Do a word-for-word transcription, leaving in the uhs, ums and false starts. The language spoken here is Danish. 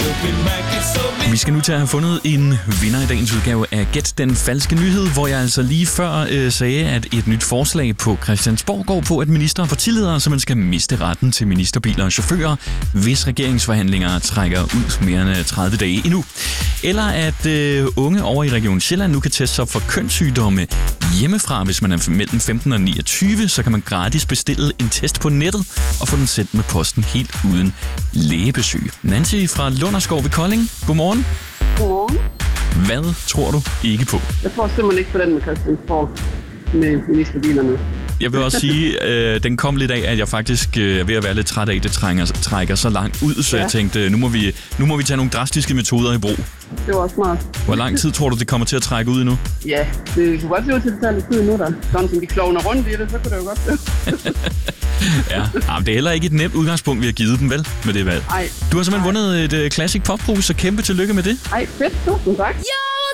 Vi skal nu til at have fundet en vinder i dagens udgave af Gæt den falske nyhed, hvor jeg altså lige før øh, sagde, at et nyt forslag på Christiansborg går på, at minister og partiledere simpelthen skal miste retten til ministerbiler og chauffører, hvis regeringsforhandlinger trækker ud mere end tredive dage endnu. Eller at øh, unge over i Region Sjælland nu kan teste sig for kønssygdomme hjemmefra. Hvis man er mellem femten og niogtyve, så kan man gratis bestille en test på nettet og få den sendt med posten helt uden lægebesøg. Nancy fra Lunderskov ved Kolding. Godmorgen. Godmorgen. Hvad tror du ikke på? Jeg tror simpelthen ikke på den med Christiansborg med ministerbilerne. Jeg vil også sige, øh, den kom lidt af, at jeg faktisk øh, er ved at være lidt træt af, at det trænger, trækker så langt ud, så ja. Jeg tænkte, nu må, vi, nu må vi tage nogle drastiske metoder i brug. Det var også smart. Hvor lang tid tror du, det kommer til at trække ud endnu? Ja, det kan godt se ud til, at det tager lidt tid nu, der. Sådan som de klovner rundt i det, så kunne det jo godt det. Ja, men det er heller ikke et nemt udgangspunkt, vi har givet dem, vel, med det valg. Ej. Du har simpelthen Ej. vundet et uh, Classic Pop-brug, så kæmpe tillykke med det. Ej, fedt. Tusind tak. Ja!